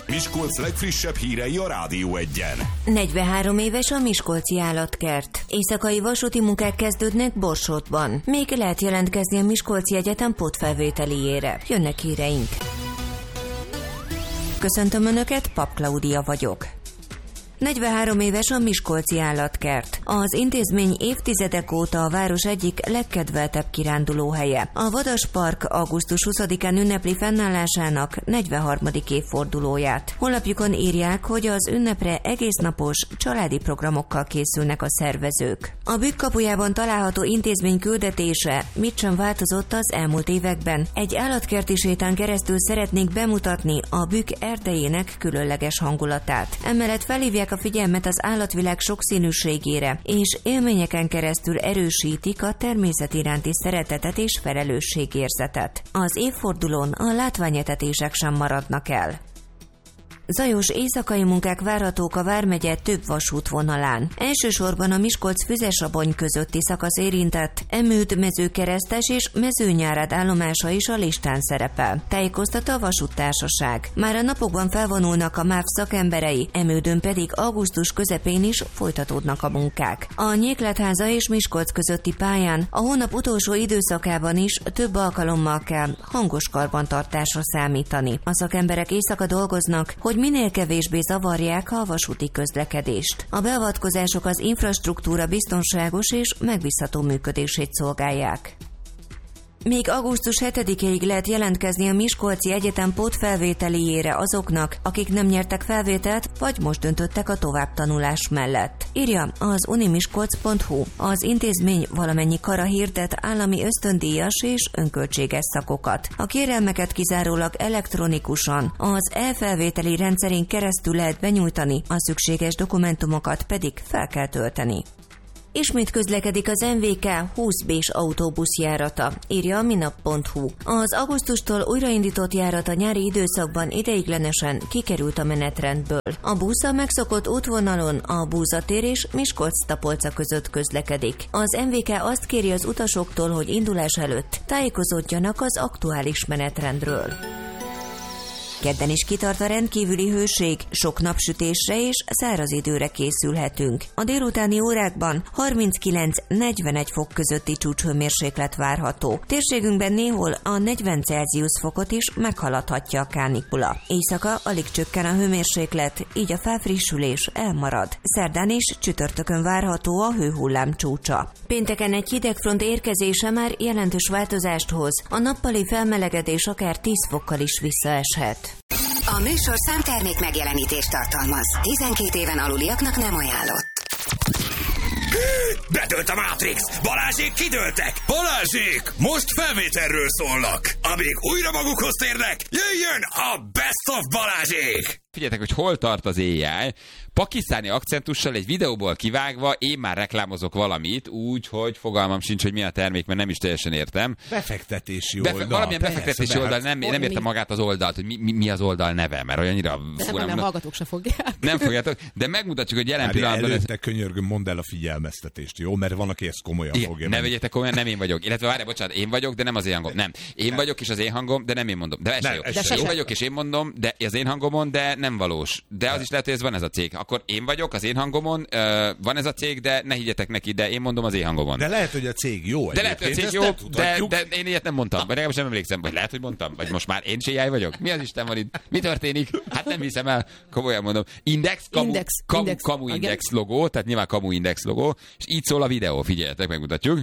Miskolc legfrissebb hírei a Rádió Egyen. 43 éves a miskolci állatkert. Éjszakai vasúti munkák kezdődnek Borsodban. Még lehet jelentkezni a Miskolci Egyetem pótfelvételiére. Jönnek híreink. Köszöntöm Önöket, Pap Klaudia vagyok. 43 éves a miskolci állatkert. Az intézmény évtizedek óta a város egyik legkedveltebb kirándulóhelye. A Vadaspark augusztus 20-án ünnepli fennállásának 43. évfordulóját. Honlapjukon írják, hogy az ünnepre egésznapos családi programokkal készülnek a szervezők. A Bükk kapujában található intézmény küldetése mit sem változott az elmúlt években. Egy állatkerti sétán keresztül szeretnék bemutatni a Bükk erdejének különleges hangulatát. Emellett felhívják a figyelmet az állatvilág sokszínűségére, és élményeken keresztül erősítik a természet iránti szeretetet és felelősségérzetet. Az évfordulón a látványetetések sem maradnak el. Zajos éjszakai munkák várhatók a vármegye több vasútvonalán. Elsősorban a Miskolc-Füzesabony közötti szakasz érintett, Emőd mezőkeresztes és Mezőnyárad állomása is a listán szerepel. Tájékoztatta a vasúttársaság. Már a napokban felvonulnak a MÁV szakemberei, Emődön pedig augusztus közepén is folytatódnak a munkák. A Nyékletháza és Miskolc közötti pályán a hónap utolsó időszakában is több alkalommal kell hangos karbantartásra számítani. A szakemberek éjszaka dolgoznak, hogy minél kevésbé zavarják a vasúti közlekedést. A beavatkozások az infrastruktúra biztonságos és megbízható működését szolgálják. Még augusztus 7-ig lehet jelentkezni a Miskolci Egyetem pótfelvételiére azoknak, akik nem nyertek felvételt, vagy most döntöttek a továbbtanulás mellett. Írja az unimiskolc.hu. Az intézmény valamennyi kara hirdet állami ösztöndíjas és önköltséges szakokat. A kérelmeket kizárólag elektronikusan, az e-felvételi rendszerén keresztül lehet benyújtani, a szükséges dokumentumokat pedig fel kell tölteni. Ismét közlekedik az MVK 20B-s autóbuszjárata, írja a minap.hu. Az augusztustól újraindított járat a nyári időszakban ideiglenesen kikerült a menetrendből. A busz a megszokott útvonalon a Búzatér és Miskolc-Tapolca között közlekedik. Az MVK azt kéri az utasoktól, hogy indulás előtt tájékozódjanak az aktuális menetrendről. Kedden is kitart a rendkívüli hőség, sok napsütésre és száraz időre készülhetünk. A délutáni órákban 39-41 fok közötti csúcshőmérséklet várható. Térségünkben néhol a 40 Celsius fokot is meghaladhatja a kánikula. Éjszaka alig csökken a hőmérséklet, így a felfrissülés elmarad. Szerdán és csütörtökön várható a hőhullám csúcsa. Pénteken egy hidegfront érkezése már jelentős változást hoz. A nappali felmelegedés akár 10 fokkal is visszaeshet. A műsor számtermék megjelenítést tartalmaz. 12 éven aluliaknak nem ajánlott. Bedőlt a Matrix! Balázsék kidőltek! Balázsék! Most felvételről szólnak! Amíg újra magukhoz térnek, jöjjön a Best of Balázsék! Figyeljetek, hogy hol tart az AI. Pakisztáni akcentussal egy videóból kivágva én már reklámozok valamit, úgy, hogy fogalmam sincs, hogy mi a termék, mert nem is teljesen értem. Befektetési oldal. Valamilyen befektetési oldal, nem értem magát az oldalt, hogy mi az oldal neve, mert olyannyira... Nem, hallgatók se fogják. Nem fogjátok, de megmutatjuk, hogy jelen pillanatban... Előtte könyörgöm, mondd el a figyelmeztetést, jó? Mert van, aki ezt komolyan fogja. Ne vegyétek komolyan, nem én vagyok. Illetve várj, bocsánat, én vagyok, de nem az én hangom. Nem. Én vagyok, és az én hangom, de nem én mondom. De ez se jó. Én vagyok, és én mondom, de az én hangomon, de nem valós. De az is lehet, hogy ez van ez a cég. Akkor én vagyok az én hangomon, van ez a cég, de ne higgyetek neki, de én mondom az én hangomon. De lehet, hogy a cég jó. De lehet, hogy a cég jó, de én ilyet nem mondtam. Vagy legalábbis nem emlékszem, vagy lehet, hogy mondtam. Vagy most már én AI vagyok. Mi az Isten van itt? Mi történik? Hát nem hiszem el. Komolyan mondom. Kamu Index logó, tehát nyilván Kamu Index logó, és így szól a videó. Figyeljetek, megmutatjuk.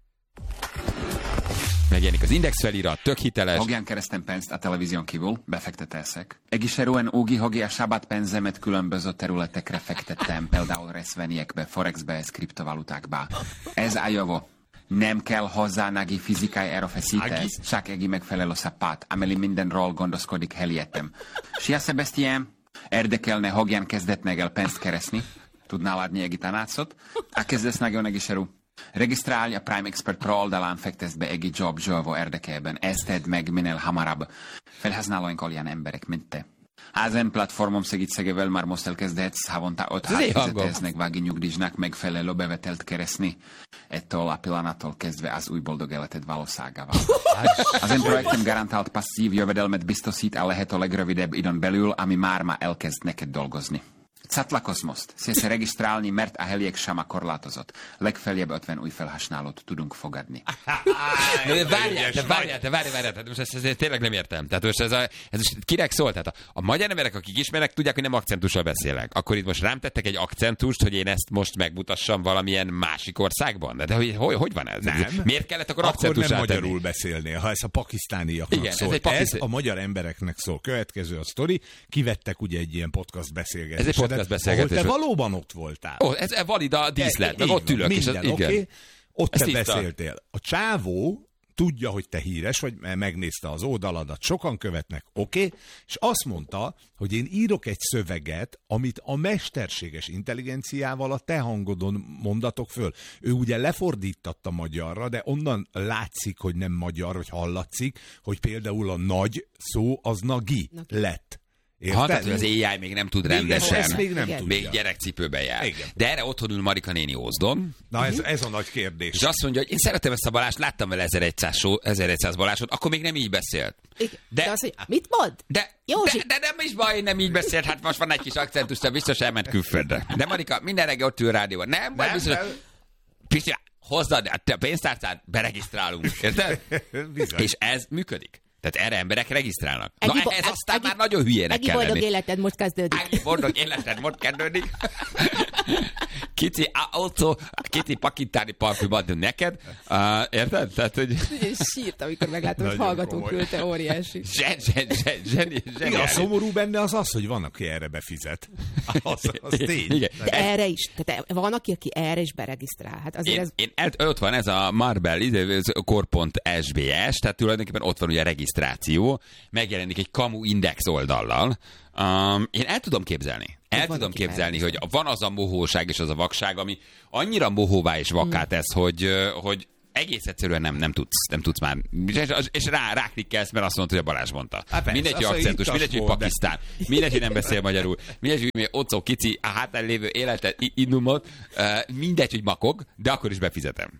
Megjelenik az Index felirat, tök hiteles. Hogyan kerestem pénzt a televízión kívül? Befektetések. Egészszerűen úgy, hogy a saját pénzemet különböző területekre fektettem, például részvényekbe, forexbe, kriptovalutákba. Ez a jó. Nem kell hozzá neki fizikai erőfeszítés, csak egy megfelelő szapát, amely mindenről gondoskodik helyettem. Szia, Sebastian! Érdekelne, hogyan kezdett meg el pénzt keresni? Tudnál adni egy tanácsot? A kezdesz nagyon egészszerű. Regisztrálj a Prime Expert Pro oldalán, fektesd be egy jobb zsölvó érdekében. Ezt tedd meg minél hamarabb. Felhasználóink olyan emberek, mint te. Ezen platformom segítségével már most elkezdhetsz havonta 5 fizetésnek vági nyugdíjnak megfelelő bevetelt keresni. Ettől a pillanattól kezdve az új boldog életed valóságával. Az én projektem garantált passzív jövedelmet biztosít a lehető legrövidebb időn belül, ami már ma elkezd neked dolgozni. Csatlakozz most, szélsz regisztrálni, mert a helyiek sem a korlátozott. Legfeljebb 50 új felhasználót tudunk fogadni. Várjál, most ezt tényleg nem értem. Tehát most ez most kinek szól? Tehát a magyar emberek, akik ismerek, tudják, hogy nem akcentussal beszélek. Akkor itt most rám tettek egy akcentust, hogy én ezt most megmutassam valamilyen másik országban? De hogy van ez? Nem. Miért kellett akkor akcentussal nem magyarul beszélnél, ha ez a pakisztániaknak szól. Ez a magyar embereknek szól. Következő a sztori. Kivettek ugye egy ilyen podcast beszélgetést. Ahol te valóban ott voltál. Ez valid a díszlet, meg ott ülök. Minden, okay. Ott te beszéltél. A csávó tudja, hogy te híres vagy, mert megnézte az oldaladat, sokan követnek, oké, és azt mondta, hogy én írok egy szöveget, amit a mesterséges intelligenciával a te hangodon mondatok föl. Ő ugye lefordítatta magyarra, de onnan látszik, hogy nem magyar, hogy hallatszik, hogy például a nagy szó az nagi lett. Tehát az AI még nem tud rendesen. Ezt még nem tudja. Még gyerekcipőben jár. Igen. De erre otthon ül Marika néni Ózdon. Na ez a nagy kérdés. És azt mondja, hogy én szeretem ezt a Balást, láttam vele 1100 Balázsot, akkor még nem így beszélt. De az, hogy mit mond? De nem is baj, nem így beszélt, hát most van egy kis akcentus, biztos elment külföldre. De Marika, minden reggel ott ül rádióban. Nem, vagy biztos. Pisti, hozzad a pénztárcát, beregisztrálunk. Érted? És ez működik. Tehát erre emberek regisztrálnak. Ez aztán már nagyon hülyének kell lenni. Boldog életed most kezdődik. Boldog életed most kezdődik. Kicsi pakitáni parfüm adni neked. Érted? Tehát, hogy... Én sírt, amikor meglátom, hogy hallgatók küldte, óriási. Zseni. A szomorú benne az, hogy van, aki erre befizet. Az tény. De erre is. Tehát van, aki erre is beregisztrál. Hát azért ott van ez a Marbel core.sbs, tehát tulajdonképpen ott van ugye a regisztráció, megjelenik egy kamu index oldallal. Én el tudom képzelni. Hogy van az a mohóság és az a vakság, ami annyira mohóvá és vakká tesz, hogy egész egyszerűen nem tudsz már. És ráklikkelsz, mert azt mondod, hogy a Balázs mondta. Mindegy, hogy akcentus, mindegy, hogy Pakisztán, mindegy, hogy nem beszél magyarul, mindegy, hogy Ocó kicsi, a hátán lévő életet, innumot, mindegy, hogy makog, de akkor is befizetem.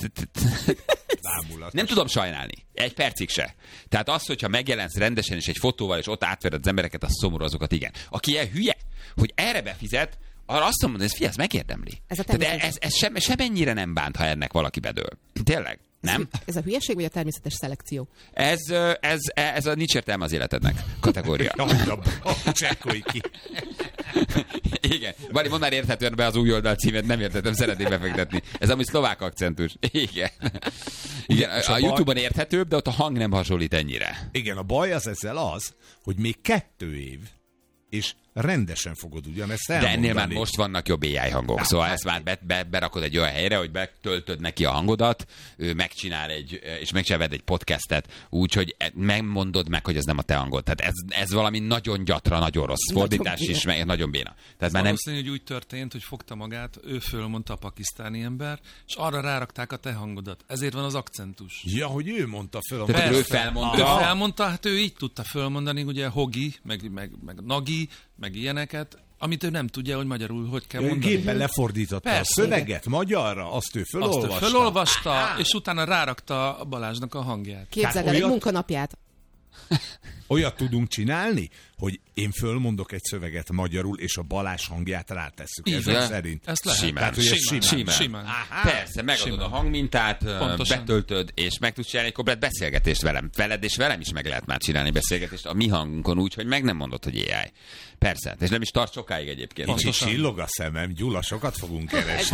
Nem tudom sajnálni. Egy percig se. Tehát az, hogyha megjelensz rendesen és egy fotóval, és ott átvered az embereket, az szomorú, azokat igen. Aki ilyen hülye, hogy erre befizet, arra azt mondom, hogy ez megérdemli. Ez semennyire nem bánt, ha ennek valaki bedől. Tényleg? Nem? Ez a hülyeség, vagy a természetes szelekció? Ez a nincs értelme az életednek kategória. Csekkolj ki. Igen. Bari, mondd már érthetően be az új oldal címet, nem értettem, szeretném befektetni. Ez ami szlovák akcentus. Igen. A YouTube-on érthetőbb, de ott a hang nem hasonlít ennyire. Igen, a baj az ezzel az, hogy még 2 év, és rendesen fogod ugyanezt elmondani. De ennél már most vannak jobb AI hangok. Szóval ezt már berakod egy olyan helyre, hogy betöltöd neki a hangodat, ő megcsinál veled egy podcastet, úgyhogy megmondod meg, hogy ez nem a te hangod. Tehát ez valami nagyon gyatra, nagyon rossz fordítás is, meg nagyon béna. Tehát már valószínű, hogy úgy történt, hogy fogta magát, ő fölmondta a pakisztáni ember, és arra rárakták a te hangodat. Ezért van az akcentus. Ja, hogy ő mondta föl. Tehát ő felmondta. Ő felmondta, hát ő így tudta fölmondani, ugye Hogi, meg Nagi, meg ilyeneket, amit ő nem tudja, hogy magyarul hogy kell mondani. Gépen lefordította a szöveget magyarra, azt ő fölolvasta, és utána rárakta a Balázsnak a hangját. Képzeld el egy munkanapját. Olyat tudunk csinálni, hogy én fölmondok egy szöveget magyarul, és a Balázs hangját rátesszük. Ezek szerint. Ezt lehet. Simán. Persze, megadod a hangmintát, betöltöd, és meg tudsz csinálni egy komplet beszélgetést veled, és velem is meg lehet már csinálni beszélgetést a mi hangunkon úgy, hogy meg nem mondod, hogy AI. Persze, és nem is tart sokáig egyébként. Kicsit csillog a szemem, Gyula, sokat fogunk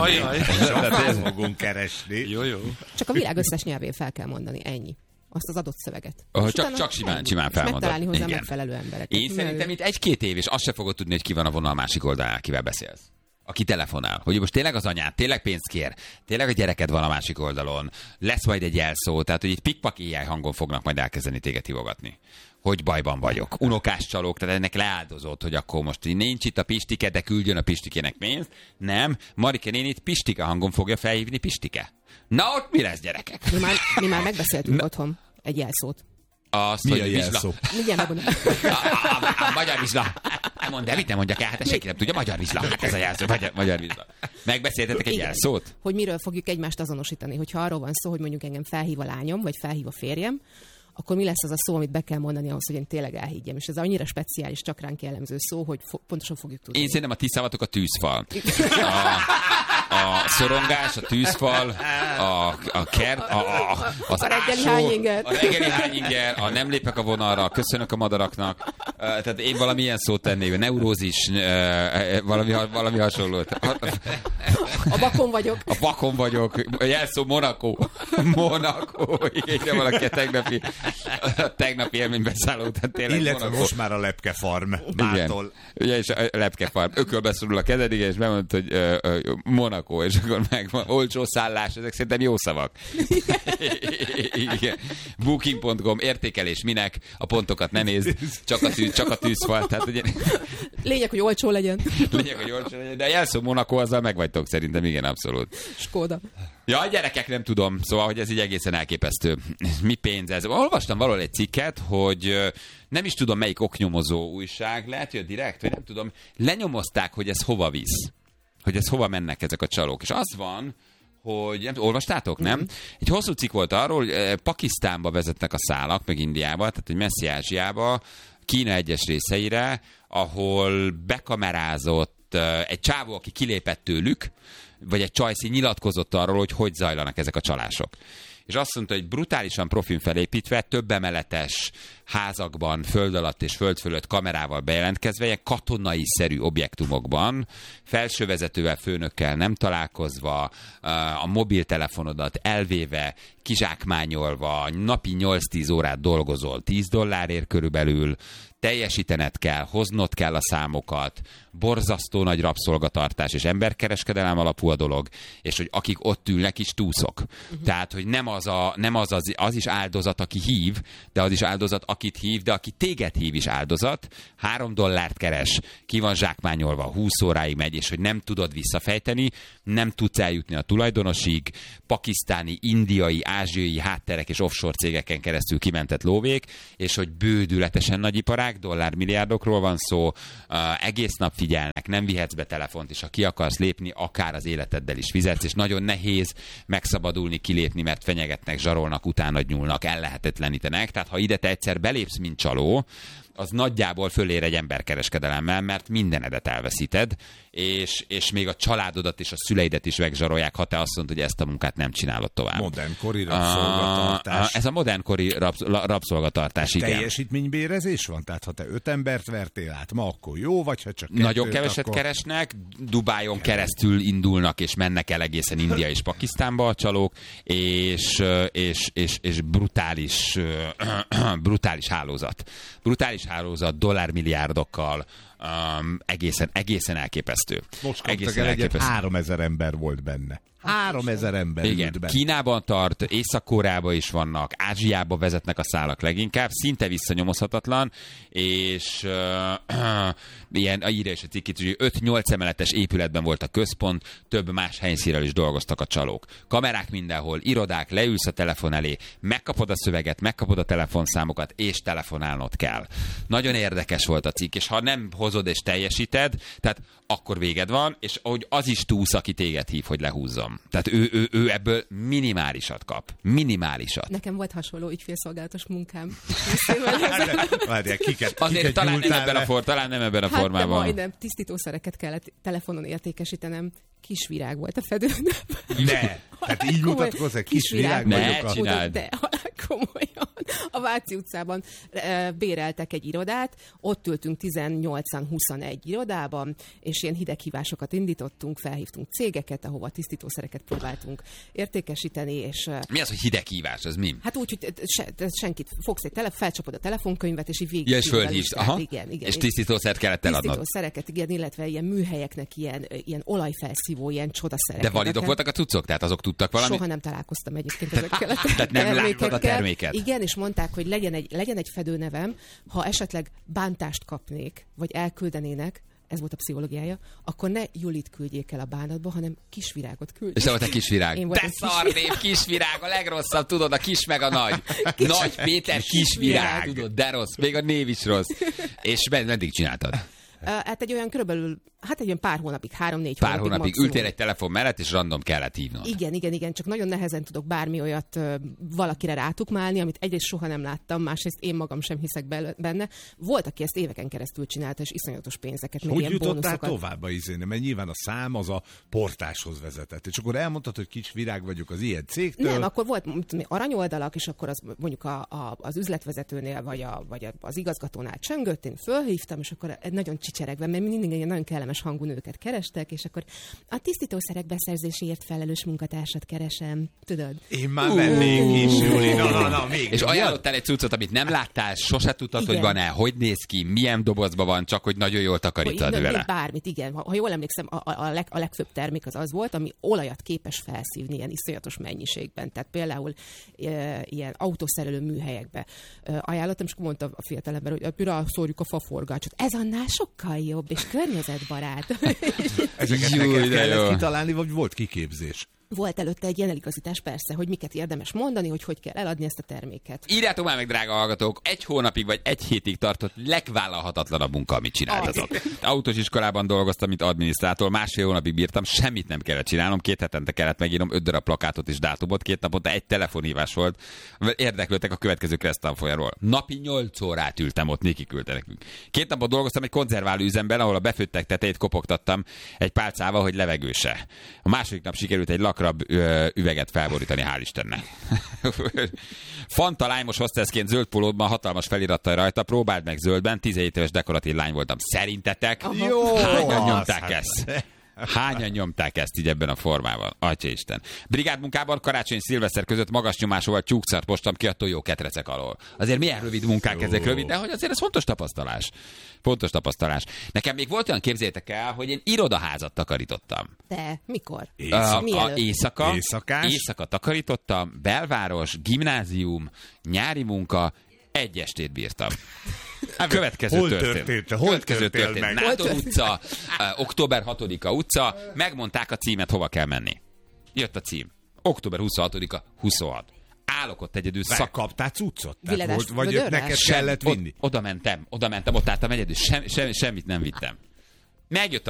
keresni. Jó. Csak a világ összes nyelvén fel kell mondani, ennyi. Azt az adott szöveget. Csak simán felmondod. Megtalálni hozzá megfelelő embereket. Én szerintem itt 1-2 év, és azt se fogod tudni, hogy ki van a vonal másik oldalán, akivel beszélsz. Aki telefonál. Hogy most tényleg az anyád, tényleg pénzt kér, tényleg a gyereked van a másik oldalon, lesz majd egy jelszó, tehát hogy itt pikpak AI hangon fognak majd elkezdeni téged hívogatni. Hogy bajban vagyok. Unokás csalók, tehát ennek leáldozott, hogy akkor most nincs itt a Pistike, de küldjön a Pistikének pénzt. Nem, Marike nénit Pistike hangon fogja felhívni Pistike. Na ott mi lesz, gyerekek? Mi már megbeszéltünk otthon egy jelszót. Mi a jelszó? A magyar vizsla. Mondd, de mit nem mondjak el? Hát senki nem tudja, magyar vizsla. Hát ez a jelszó, magyar vizsla. Megbeszéltetek egy jelszót? Hogy miről fogjuk egymást azonosítani. Hogyha arról van szó, hogy mondjuk engem felhív a lányom, vagy felhív a férjem, akkor mi lesz az a szó, amit be kell mondani ahhoz, hogy én tényleg elhiggyem. És ez annyira speciális, csak ránk jellemző szó, hogy pontosan fogjuk tudni. Én szerintem a ti szavatok a tűzfal. A szorongás, a tűzfal, a kert, az a reggeli ásó, hányinger. a reggeli hányinger, a nem lépek a vonalra, köszönök a madaraknak. Tehát én valamilyen szót tennék, a neurózis, valami hasonlót. A vakon vagyok. A vakon vagyok. A jelszó Monaco. Monaco. Igen, valaki a tegnapi élménybeszálló után tényleg illetve Monaco. most már a lepkefarm. Bától. Igen, és a lepkefarm. Ökölbe szorul a kezed, és bemondta, hogy Monaco, és akkor megvan. Olcsó szállás, ezek szerintem jó szavak. Igen. Booking.com, értékelés minek, a pontokat ne nézd, csak a tűzfal. Tehát, ugye... Lényeg, hogy olcsó legyen. De a jelszó Monaco, azzal megvagytok szerintem, igen, abszolút. Skóda. Ja, a gyerekek nem tudom, szóval, hogy ez így egészen elképesztő. Mi pénz ez? Olvastam valahol egy cikket, hogy nem is tudom, melyik oknyomozó újság, lehet, hogy a Direkt, vagy nem tudom, lenyomozták, hogy ez hova visz. Hogy ez hova mennek ezek a csalók. És az van, hogy nem, olvastátok, nem? Egy hosszú cikk volt arról, hogy Pakisztánba vezetnek a szálak, meg Indiába, tehát hogy Messzi-Ázsiába, Kína egyes részeire, ahol bekamerázott egy csávó, aki kilépett tőlük, vagy egy csajszi nyilatkozott arról, hogy zajlanak ezek a csalások. És azt mondta, hogy brutálisan profin felépítve, több emeletes házakban, föld alatt és föld fölött kamerával bejelentkezve, ilyen katonai-szerű objektumokban, felsővezetővel, főnökkel nem találkozva, a mobiltelefonodat elvéve, kizsákmányolva, napi 8-10 órát dolgozol, $10 körülbelül, teljesítened kell, hoznod kell a számokat, borzasztó nagy rabszolgatartás és emberkereskedelem alapú a dolog, és hogy akik ott ülnek is túszok. Tehát, hogy nem az is áldozat, aki hív, de az is áldozat, akit hív, de aki téged hív is áldozat, $3 keres, ki van zsákmányolva, 20 óráig megy, és hogy nem tudod visszafejteni, nem tudsz eljutni a tulajdonosig, pakisztáni, indiai, ázsiai hátterek és offshore cégeken keresztül kimentett lóvék, és hogy bődületesen nagy iparág, dollármilliárdokról van szó, egész nap figyelnek, nem vihetsz be telefont, és ha ki akarsz lépni, akár az életeddel is fizetsz, és nagyon nehéz megszabadulni, kilépni, mert fenyegetnek, zsarolnak, utána nyúlnak, ellehetetlenítenek. Tehát ha ide te egyszer belépsz, mint csaló, az nagyjából fölér egy emberkereskedelemmel, mert mindenedet elveszíted, és még a családodat és a szüleidet is megzsarolják, ha te azt mondod, hogy ezt a munkát nem csinálod tovább. Modernkori rabszolgatartás. Ez a modernkori rabszolgatartás, igen. Teljesítménybérezés van? Tehát ha te 5 embert vertél át, ma akkor jó, vagy ha csak 2-t, nagyon keveset akkor... keresnek, Dubájon keresztül indulnak, és mennek el egészen India és Pakisztánba a csalók, és brutális hálózat. Brutális hálózat, dollármilliárdokkal, egészen elképesztő. Most kaptak el egyet, 3000 ember volt benne. 3000 ember ült benne. Kínában tart, Észak-Koreában is vannak, Ázsiába vezetnek a szálak leginkább, szinte visszanyomozhatatlan, és ilyen, írja is a cikkét, hogy 5-8 emeletes épületben volt a központ, több más helyszínről is dolgoztak a csalók. Kamerák mindenhol, irodák, leülsz a telefon elé, megkapod a szöveget, megkapod a telefonszámokat, és telefonálnod kell. Nagyon érdekes volt a cikk, és ha nem hozod és teljesíted, tehát akkor véged van, és ahogy az is túsz, aki téged hív, hogy lehúzzam. Tehát ő ebből minimálisat kap. Minimálisat. Nekem volt hasonló ügyfélszolgálatos munkám. Azért talán nem ebben a formában. Hát majdnem tisztítószereket kellett telefonon értékesítenem. Kisvirág volt a fedőn. Ne! Hát így mutatkoz, egy kisvirág vagyok. Ne, csináld. De komolyan. A Váci utcában béreltek egy irodát, ott ültünk 18-21 irodában, és ilyen hideghívásokat indítottunk, felhívtunk cégeket, ahova tisztítószereket próbáltunk értékesíteni, és... Mi az, hogy hideghívás? Az mi? Hát úgy, hogy senkit fogsz felcsapod a telefonkönyvet, és így végig... Ja, és fölhívsz. Aha. Igen, és tisztítószert kellett eladnod. Tisztítószereket, igen, illetve ilyen műhelyeknek ilyen olajfelszívó, ilyen csodaszereket. De validok voltak a cuccok? Tehát azok tudtak valami? Soha nem találkoztam egyébként ezekkel a Tehát nem láttad a terméket? Igen, és mondták, hogy legyen egy fedőnevem, ha esetleg bántást kapnék, vagy elküldenének, ez volt a pszichológiája, akkor ne Julit küldjék el a bánatba, hanem Kisvirágot küldjék. És te volt a Kisvirág. De szarnév, Kisvirág, a legrosszabb, tudod, a kis meg a nagy. Nagy Péter, Kisvirág, tudod, de rossz, még a név is rossz. És meddig csináltad? Hát egy olyan körülbelül, egy olyan pár hónapig, 3-4 hónapig. Pár hónapig ültél egy telefon mellett, és random kellett hívnod. Igen, csak nagyon nehezen tudok bármi olyat valakire rátukmálni, amit egyrészt soha nem láttam, másrészt én magam sem hiszek benne. Volt, aki ezt éveken keresztül csinálta, és iszonyatos pénzeket, meg ilyen bónuszokat. Hogy jutottál tovább a izéne? Mert nyilván a szám az a portáshoz vezetett. És akkor elmondtad, hogy Kisvirág vagyok az ilyen cégtől. Nem, akkor volt aranyoldalak, és akkor az mondjuk az üzletvezetőnél, vagy az igazgatónál csöngött, én fölhívtam, és akkor nagyon csicseregve, mert mindig egy nagyon kellemes hangú nőket kerestek, és akkor a tisztítószerek beszerzéséért felelős munkatársat keresem, tudod? Én már vennék is, Júli. Na, még. És ajánlottál egy cuccot, amit nem láttál, sose tudtad, igen, hogy van-e, hogy néz ki, milyen dobozban van, csak hogy nagyon jól takarítod vele. Bármit, igen. Ha jól emlékszem, a legfőbb termék az volt, ami olajat képes felszívni ilyen iszonyatos mennyiségben. Tehát például ilyen autószerelő műhelyekbe ajánlottam, és mondta a fiatalember, hogy rászórjuk a faforgácsot. Ez annál sokkal jobb, és környezetbarát. Ezeket neked kellett kitalálni, vagy volt kiképzés? Volt előtte egy ilyen eligazítás, persze, hogy miket érdemes mondani, hogy kell eladni ezt a terméket. Írjátok már meg, drága hallgatók, 1 hónapig vagy 1 hétig tartott legvállalhatatlanabb munka, amit csináltatok. Autós iskolában dolgoztam, mint adminisztrátor, 1,5 hónapig bírtam, semmit nem kellett csinálnom, 2 hetente kellett megírnom 5 darab plakátot és dátumot, 2 naponta 1 telefonhívás volt, érdeklődtek a következő kereszttanfolyamról. Napi 8 órát ültem ott, Niki küldte nekünk. 2 napot dolgoztam egy konzerváló üzemben, ahol a befőttek tetejét kopogtattam egy pálcával, hogy levegőse. A második nap sikerült egy lakrab üveget felborítani, hál' Istennek. Fanta lányos hostessként zöld pólódban hatalmas felirattal rajta, próbáld meg zöldben, 17 éves dekoratív lány voltam. Szerintetek hányan nyomták ezt? Hányan nyomták ezt így ebben a formában? Atyaisten. Brigádmunkában karácsony szilveszter között magas nyomásúval tyúkszart postam ki a tojó ketrecek alól. Azért milyen rövid munkák ezek, rövid, de hogy azért ez fontos tapasztalás. Fontos tapasztalás. Nekem még volt olyan, képzeljétek el, hogy én irodaházat takarítottam. De mikor? Éjszaka takarítottam, belváros, gimnázium, nyári munka, 1 estét bírtam. Következő történt. Nádor utca, október 6-a utca, megmondták a címet, hova kell menni. Jött a cím. Október 26-a 26. Állok ott egyedül. Kaptál cuccot? Vagy neked kellett vinni? Oda mentem, ott álltam egyedül, semmit nem vittem. Megjött